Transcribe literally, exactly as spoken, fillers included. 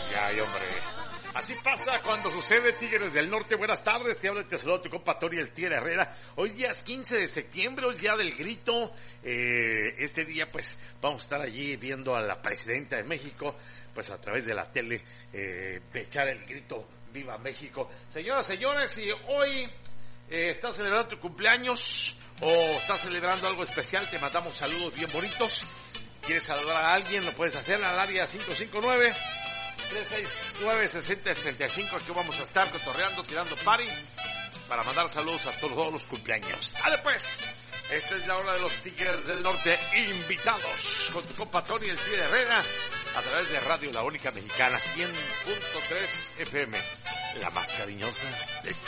ay, ay, hombre. Así pasa cuando sucede, Tigres del Norte. Buenas tardes, te habla y te saludo tu compa Tori el Tigre Herrera. Hoy día es quince de septiembre, hoy es día del grito. Eh, este día pues vamos a estar allí viendo a la presidenta de México, pues a través de la tele, eh, de echar el grito Viva México. Señoras, señores, si hoy eh, estás celebrando tu cumpleaños o estás celebrando algo especial, te mandamos saludos bien bonitos. ¿Quieres saludar a alguien? Lo puedes hacer al área cinco cinco nueve, tres seis nueve, seis cero seis cinco. Aquí vamos a estar cotorreando, tirando party para mandar saludos a todos los cumpleaños. ¡Dale pues! Esta es la hora de los Tigres del Norte invitados con tu compa Tony el Tigre Herrera a través de Radio La Única Mexicana cien punto tres F M, la más cariñosa de